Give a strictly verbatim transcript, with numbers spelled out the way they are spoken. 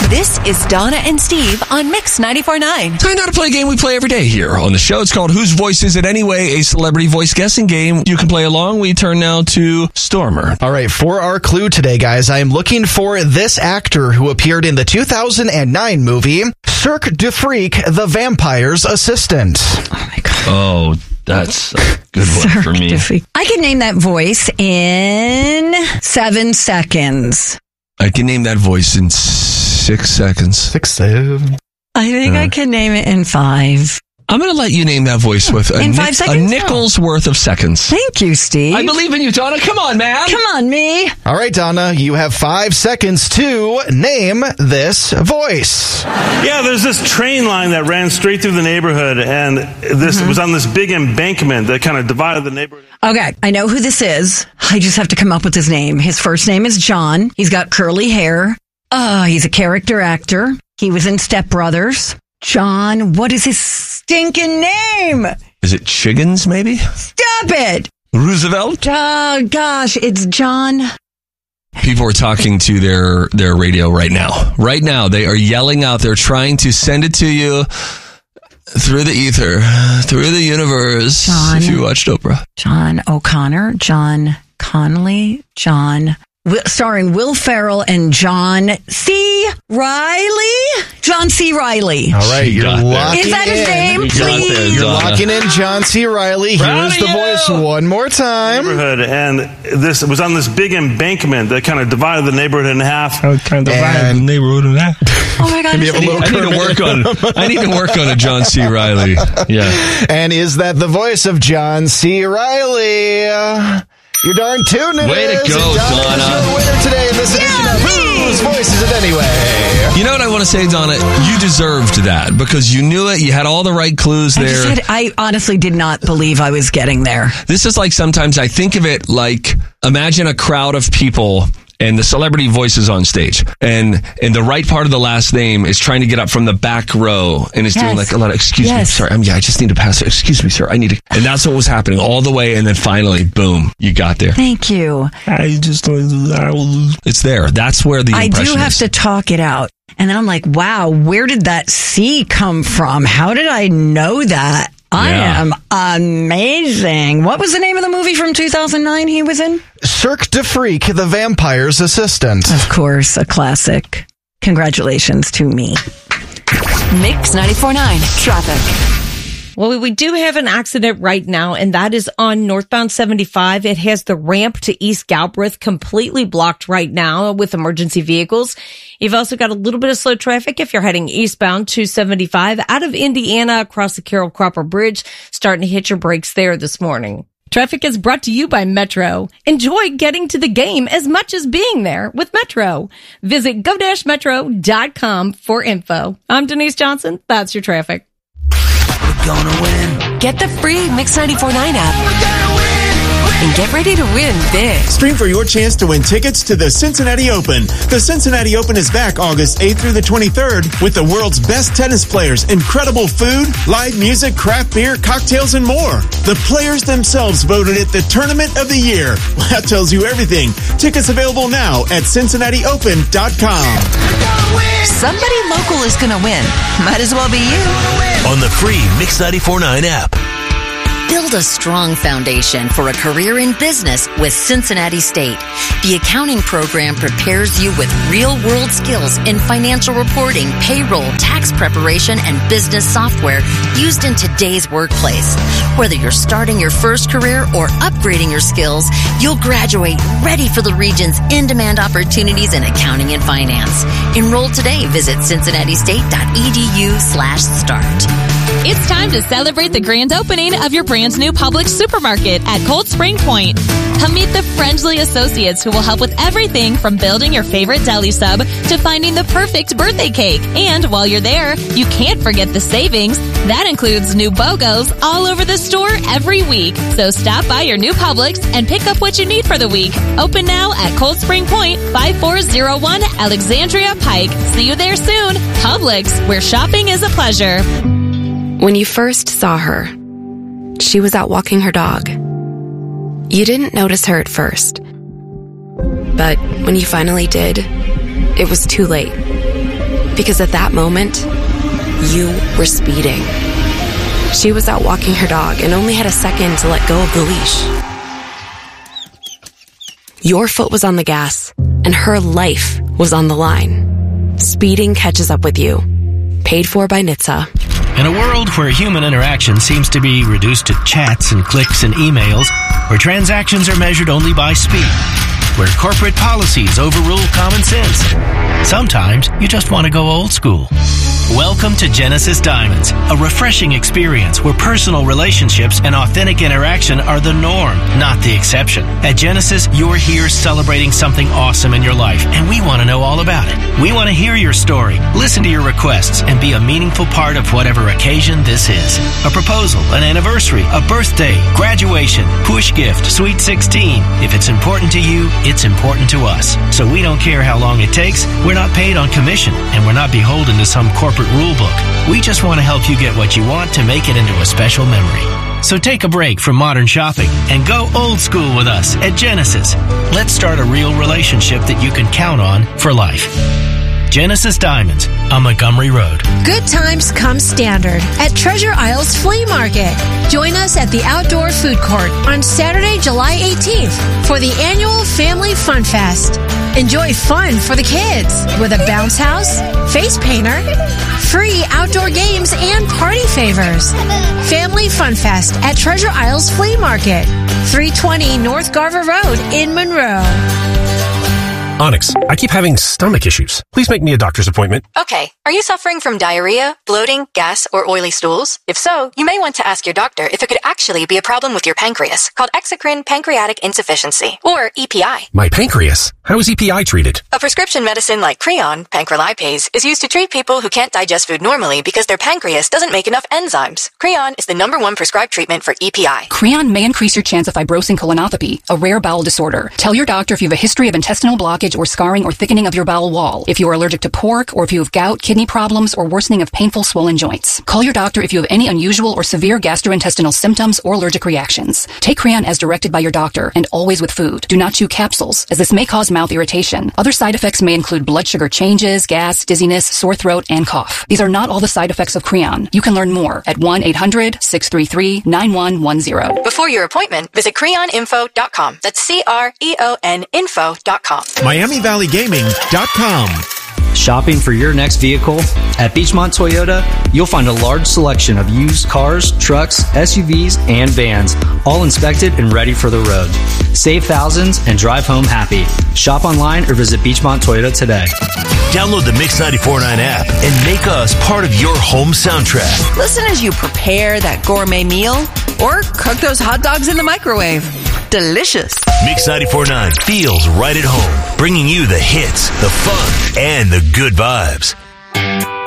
This is Donna and Steve on Mix ninety-four point nine. Time now to play a game we play every day here on the show. It's called Whose Voice Is It Anyway? A celebrity voice guessing game. You can play along. We turn now to Stormer. All right, for our clue today, guys, I am looking for this actor who appeared in the two thousand nine movie Cirque du Freak, the Vampire's Assistant. Oh, my God. Oh, that's a good one Cirque for me. du Freak. I can name that voice in seven seconds. I can name that voice in six seconds. Six, seven. I think uh, I can name it in five. I'm going to let you name that voice with a, in five nic- seconds? a nickel's worth of seconds. Thank you, Steve. I believe in you, Donna. Come on, man. Come on, me. All right, Donna, you have five seconds to name this voice. Yeah, there's this train line that ran straight through the neighborhood, and this mm-hmm. was on this big embankment that kind of divided the neighborhood. Okay, I know who this is. I just have to come up with his name. His first name is John. He's got curly hair. Uh, he's a character actor. He was in Step Brothers. John, what is his stinking name? Is it Chiggins, maybe? Stop it! Roosevelt? Oh, gosh, it's John. People are talking to their, their radio right now. Right now, they are yelling out. They're trying to send it to you through the ether, through the universe. John, if you watched Oprah. John O'Connor, John Connolly, John... starring Will Ferrell and John C. Riley? John C. Riley. All right, you're locking in. Is that his name, you please? there, you're locking in John C. Riley. Here's the voice one more time. Neighborhood, and this was on this big embankment that kind of divided the neighborhood in half. I kind of divided the neighborhood in half. Oh my God! I need, I need to work on. I need to work on a John C. Riley. Yeah. And is that the voice of John C. Riley? You're darn tune it Way is. to go, Donna. Donna. You're the winner today in this edition of Whose Voice Is It Anyway? You know what I want to say, Donna? You deserved that because you knew it. You had all the right clues I there. just had, I honestly did not believe I was getting there. This is like sometimes I think of it like imagine a crowd of people and the celebrity voices on stage. And and the right part of the last name is trying to get up from the back row and is yes. doing like a lot of, excuse yes. me, sorry, I'm, yeah, I just need to pass it. Excuse me, sir, I need to. And that's what was happening all the way. And then finally, boom, you got there. Thank you. I just, it's there. That's where the I impression do have is. to talk it out. And then I'm like, wow, where did that C come from? How did I know that? I Yeah. am amazing. What was the name of the movie from two thousand nine he was in? Cirque du Freak, the Vampire's Assistant. Of course, a classic. Congratulations to me. Mix ninety-four point nine traffic. Well, we do have an accident right now, and that is on northbound seventy-five. It has the ramp to East Galbraith completely blocked right now with emergency vehicles. You've also got a little bit of slow traffic if you're heading eastbound to seventy-five out of Indiana across the Carroll Cropper Bridge, starting to hit your brakes there this morning. Traffic is brought to you by Metro. Enjoy getting to the game as much as being there with Metro. Visit go dash metro dot com for info. I'm Denise Johnson. That's your traffic. We're gonna win. Get the free Mix ninety-four point nine app. We're gonna win. And get ready to win big. Stream for your chance to win tickets to the Cincinnati Open. The Cincinnati Open is back August eighth through the twenty-third with the world's best tennis players, incredible food, live music, craft beer, cocktails, and more. The players themselves voted it the tournament of the year. Well, that tells you everything. Tickets available now at cincinnati open dot com. Somebody local is going to win. Might as well be you. On the free Mix ninety-four point nine app. Build a strong foundation for a career in business with Cincinnati State. The accounting program prepares you with real-world skills in financial reporting, payroll, tax preparation, and business software used in today's workplace. Whether you're starting your first career or upgrading your skills, you'll graduate ready for the region's in-demand opportunities in accounting and finance. Enroll today. Visit cincinnati state dot e d u slash start. It's time to celebrate the grand opening of your brand new Publix supermarket at Cold Spring Point. Come meet the friendly associates who will help with everything from building your favorite deli sub to finding the perfect birthday cake. And while you're there, you can't forget the savings. That includes new BOGOs all over the store every week. So stop by your new Publix and pick up what you need for the week. Open now at Cold Spring Point, five four zero one Alexandria Pike. See you there soon. Publix, where shopping is a pleasure. When you first saw her, she was out walking her dog. You didn't notice her at first. But when you finally did, it was too late. Because at that moment, you were speeding. She was out walking her dog and only had a second to let go of the leash. Your foot was on the gas, and her life was on the line. Speeding catches up with you. Paid for by N H T S A. In a world where human interaction seems to be reduced to chats and clicks and emails, where transactions are measured only by speed, where corporate policies overrule common sense, sometimes you just want to go old school. Welcome to Genesis Diamonds, a refreshing experience where personal relationships and authentic interaction are the norm, not the exception. At Genesis, you're here celebrating something awesome in your life, and we want to know all about it. We want to hear your story, listen to your requests, and be a meaningful part of whatever occasion this is. A proposal, an anniversary, a birthday, graduation, push gift, sweet sixteen. If it's important to you, it's important to us. So we don't care how long it takes. We're not paid on commission, and we're not beholden to some corporate rule book. We just want to help you get what you want to make it into a special memory. So take a break from modern shopping and go old school with us at Genesis. Let's start a real relationship that you can count on for life. Genesis Diamonds on Montgomery Road. Good times come standard at Treasure Isles Flea Market. Join us at the Outdoor Food Court on Saturday, July eighteenth for the annual Family Fun Fest. Enjoy fun for the kids with a bounce house, face painter, free outdoor games, and party favors. Family Fun Fest at Treasure Isles Flea Market, three twenty North Garver Road in Monroe. Onyx, I keep having stomach issues. Please make me a doctor's appointment. Okay. Are you suffering from diarrhea, bloating, gas, or oily stools? If so, you may want to ask your doctor if it could actually be a problem with your pancreas, called exocrine pancreatic insufficiency, or E P I. My pancreas? How is E P I treated? A prescription medicine like Creon, pancrelipase, is used to treat people who can't digest food normally because their pancreas doesn't make enough enzymes. Creon is the number one prescribed treatment for E P I. Creon may increase your chance of fibrosing colonopathy, a rare bowel disorder. Tell your doctor if you have a history of intestinal blockage or scarring or thickening of your bowel wall, if you are allergic to pork, or if you have gout, kidney problems, or worsening of painful swollen joints. Call your doctor if you have any unusual or severe gastrointestinal symptoms or allergic reactions. Take Creon as directed by your doctor, and always with food. Do not chew capsules, as this may cause mouth irritation. Other side effects may include blood sugar changes, gas, dizziness, sore throat, and cough. These are not all the side effects of Creon. You can learn more at one eight hundred six three three nine one one zero. Before your appointment, visit creon info dot com. That's C R E O N info dot com. Miami Valley Gaming dot com. Shopping for your next vehicle? At Beachmont Toyota, you'll find a large selection of used cars, trucks, S U Vs, and vans, all inspected and ready for the road. Save thousands and drive home happy. Shop online or visit Beachmont Toyota today. Download the Mix ninety-four point nine app and make us part of your home soundtrack. Listen as you prepare that gourmet meal or cook those hot dogs in the microwave. Delicious. Mix ninety-four point nine feels right at home, bringing you the hits, the fun, and the good vibes.